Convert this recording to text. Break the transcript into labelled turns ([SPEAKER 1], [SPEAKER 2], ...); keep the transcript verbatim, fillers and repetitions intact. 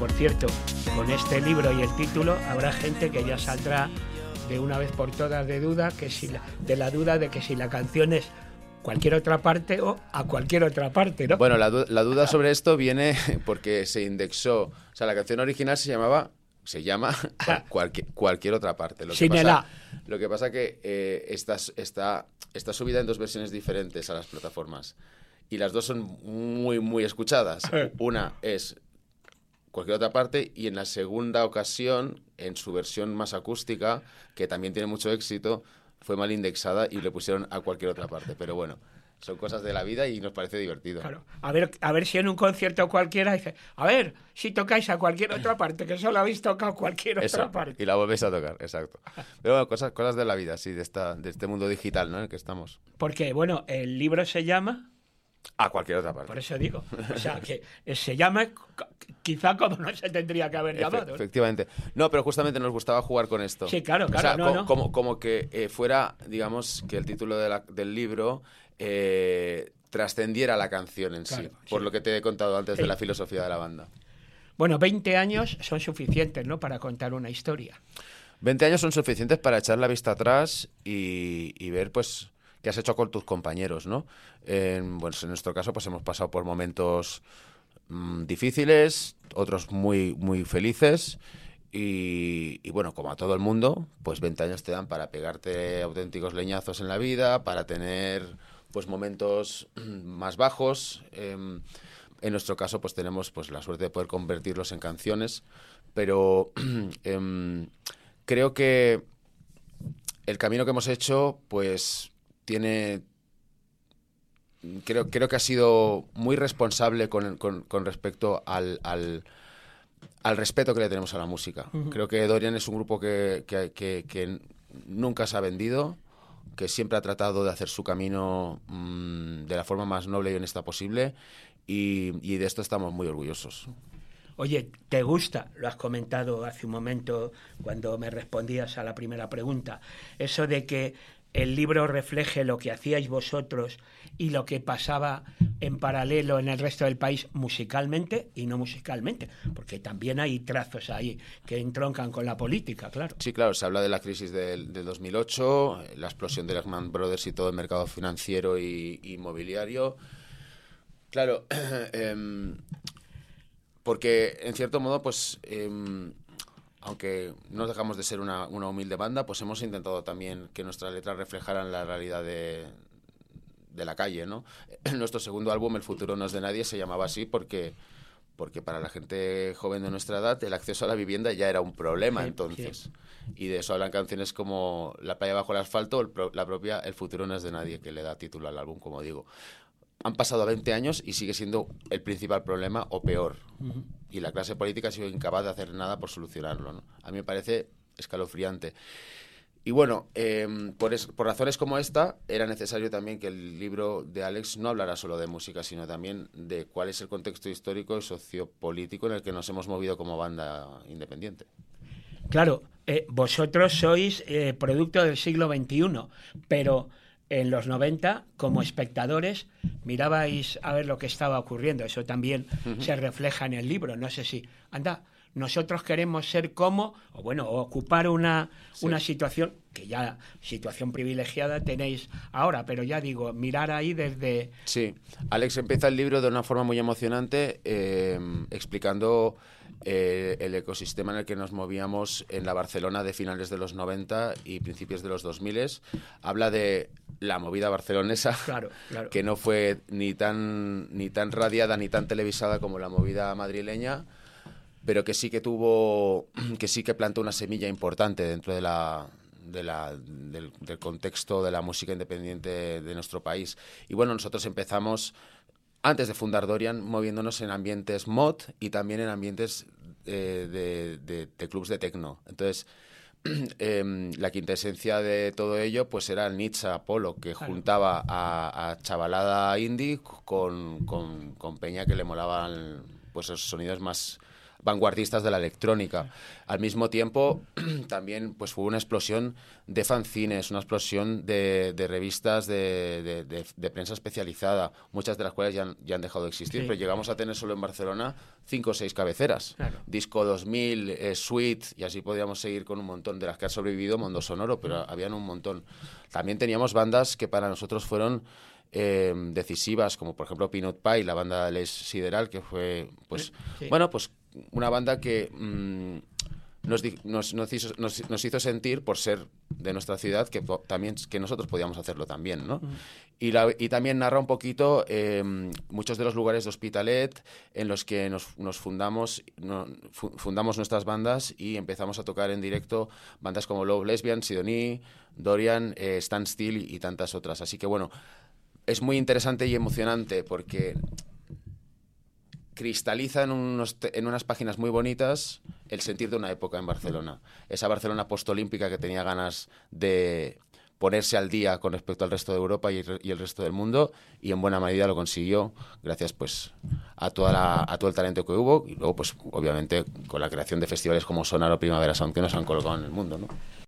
[SPEAKER 1] por cierto, con este libro y el título habrá gente que ya saldrá de una vez por todas de duda, que si la, de la duda de que si la canción es cualquier otra parte o a cualquier otra parte, ¿no?
[SPEAKER 2] Bueno, la, du- la duda sobre esto viene porque se indexó, o sea, la canción original se llamaba, se llama cual- cualquier, cualquier otra parte. Lo que
[SPEAKER 1] Sin el
[SPEAKER 2] pasa,
[SPEAKER 1] A.
[SPEAKER 2] lo que pasa que eh, está, está, está subida en dos versiones diferentes a las plataformas y las dos son muy, muy escuchadas. Una es cualquier otra parte y en la segunda ocasión, en su versión más acústica, que también tiene mucho éxito, fue mal indexada y le pusieron a cualquier otra parte. Pero bueno, son cosas de la vida y nos parece divertido.
[SPEAKER 1] Claro. A ver, a ver si en un concierto cualquiera dice, a ver, si tocáis a cualquier otra parte, que solo habéis tocado cualquier
[SPEAKER 2] Eso,
[SPEAKER 1] otra parte.
[SPEAKER 2] y la volvéis a tocar, exacto. Pero bueno, cosas, cosas de la vida, sí, de, esta, de este mundo digital, ¿no?, en el que estamos.
[SPEAKER 1] Porque, bueno, el libro se llama...
[SPEAKER 2] A cualquier otra parte.
[SPEAKER 1] Por eso digo, o sea, que se llama quizá como no se tendría que haber llamado.
[SPEAKER 2] Efe, efectivamente. No, pero justamente nos gustaba jugar con esto.
[SPEAKER 1] Sí, claro, claro.
[SPEAKER 2] O sea,
[SPEAKER 1] no,
[SPEAKER 2] co-
[SPEAKER 1] no.
[SPEAKER 2] Como, como que eh, fuera, digamos, que el título de la- del libro eh, trascendiera la canción en
[SPEAKER 1] Claro,
[SPEAKER 2] sí, por
[SPEAKER 1] sí.
[SPEAKER 2] lo que te he contado antes
[SPEAKER 1] Sí.
[SPEAKER 2] de la filosofía de la banda.
[SPEAKER 1] Bueno, veinte años son suficientes, ¿no?, para contar una historia.
[SPEAKER 2] veinte años son suficientes para echar la vista atrás y, y ver, pues, qué has hecho con tus compañeros, ¿no? En, bueno, en nuestro caso, pues hemos pasado por momentos mmm, difíciles, otros muy, muy felices. Y, y bueno, como a todo el mundo, pues veinte años te dan para pegarte auténticos leñazos en la vida, para tener pues momentos más bajos. Eh, en nuestro caso, pues tenemos pues la suerte de poder convertirlos en canciones, pero eh, creo que el camino que hemos hecho, pues tiene... Creo, creo que ha sido muy responsable con, con, con respecto al, al, al respeto que le tenemos a la música. Uh-huh. Creo que Dorian es un grupo que, que, que, que nunca se ha vendido, que siempre ha tratado de hacer su camino mmm, de la forma más noble y honesta posible, y, y de esto estamos muy orgullosos.
[SPEAKER 1] Oye, ¿te gusta? Lo has comentado hace un momento cuando me respondías a la primera pregunta. Eso de que el libro refleje lo que hacíais vosotros y lo que pasaba en paralelo en el resto del país musicalmente y no musicalmente, porque también hay trazos ahí que entroncan con la política, claro.
[SPEAKER 2] Sí, claro, se habla de la crisis del, del dos mil ocho, la explosión de Lehman Brothers y todo el mercado financiero y, y inmobiliario. Claro, eh, porque en cierto modo, pues... Eh, aunque no dejamos de ser una, una humilde banda, pues hemos intentado también que nuestras letras reflejaran la realidad de, de la calle, ¿no? Nuestro segundo álbum, El futuro no es de nadie, se llamaba así porque, porque para la gente joven de nuestra edad el acceso a la vivienda ya era un problema, sí, entonces. Sí. Y de eso hablan canciones como La playa bajo el asfalto o el pro, la propia El futuro no es de nadie, que le da título al álbum, como digo. Han pasado veinte años y sigue siendo el principal problema o peor. Uh-huh. Y la clase política ha sido incapaz de hacer nada por solucionarlo, ¿no? A mí me parece escalofriante. Y bueno, eh, por, es, por razones como esta, era necesario también que el libro de Alex no hablara solo de música, sino también de cuál es el contexto histórico y sociopolítico en el que nos hemos movido como banda independiente.
[SPEAKER 1] Claro, eh, vosotros sois eh, producto del siglo veintiuno, pero... en los noventa, como espectadores, mirabais a ver lo que estaba ocurriendo. Eso también uh-huh. se refleja en el libro. No sé si, anda, nosotros queremos ser como, o bueno, ocupar una, sí. una situación, que ya situación privilegiada tenéis ahora, pero ya digo, mirar ahí desde...
[SPEAKER 2] Sí, Alex empieza el libro de una forma muy emocionante, eh, explicando eh, el ecosistema en el que nos movíamos en la Barcelona de finales de los noventa y principios de los dos mil. Habla de la movida barcelonesa,
[SPEAKER 1] claro, claro.
[SPEAKER 2] que no fue ni tan, ni tan radiada ni tan televisada como la movida madrileña, pero que sí que tuvo, que sí que plantó una semilla importante dentro de la, de la, del, del contexto de la música independiente de nuestro país. Y bueno, nosotros empezamos, antes de fundar Dorian, moviéndonos en ambientes mod y también en ambientes eh, de, de, de clubs de techno. Entonces, eh, la quintesencia de todo ello pues era el Nietzsche Apolo, que claro. juntaba a, a chavalada indie con, con, con peña que le molaban pues esos sonidos más... vanguardistas de la electrónica. Al mismo tiempo, también pues fue una explosión de fanzines, una explosión de, de revistas de, de, de, de prensa especializada, muchas de las cuales ya han, ya han dejado de existir, sí. Pero llegamos a tener solo en Barcelona cinco o seis cabeceras. Claro. Disco dos mil, eh, Suite, y así podíamos seguir con un montón de las que ha sobrevivido Mundo Sonoro, pero mm. habían un montón. También teníamos bandas que para nosotros fueron eh, decisivas, como por ejemplo Peanut Pie, la banda de Les Sideral, que fue, pues, sí. bueno, pues una banda que mmm, nos, nos, nos, hizo, nos, nos hizo sentir, por ser de nuestra ciudad, que también que nosotros podíamos hacerlo también, ¿no? Mm. Y, la, y también narra un poquito eh, muchos de los lugares de Hospitalet en los que nos, nos fundamos, no, fundamos nuestras bandas y empezamos a tocar en directo bandas como Love Lesbian, Sidonie, Dorian, eh, Stand Still y, y tantas otras. Así que bueno, es muy interesante y emocionante porque cristaliza en, unos, en unas páginas muy bonitas el sentir de una época en Barcelona. Esa Barcelona postolímpica que tenía ganas de ponerse al día con respecto al resto de Europa y, y el resto del mundo, y en buena medida lo consiguió gracias pues a toda la, a todo el talento que hubo, y luego pues obviamente con la creación de festivales como Sonar o Primavera Sound que nos han colocado en el mundo, ¿no?